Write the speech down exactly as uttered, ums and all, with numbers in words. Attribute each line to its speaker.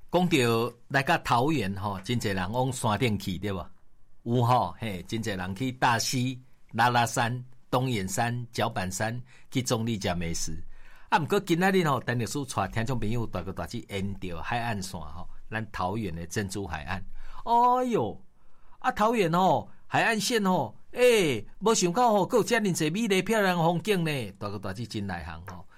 Speaker 1: 讲到来到桃园吼，真侪人往山顶去对吧？有吼，嘿，真侪人去大溪、拉拉山、东眼山、脚板山去种丽食美食。啊，毋过今仔日吼，陈律师带听众朋友大个大去沿着海岸线吼，咱桃园的珍珠海岸。哎哟，啊桃园吼海岸线吼，诶、欸，无想到吼，佫有遮尔侪美丽漂亮风景呢，大个大去真内行吼。